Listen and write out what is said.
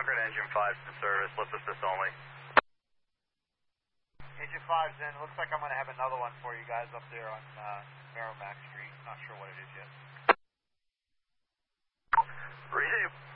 Concord, engine 5's in service, lift assist only. Engine 5's in. Looks like I'm going to have another one for you guys up there on Merrimack Street. Not sure what it is yet. Receive.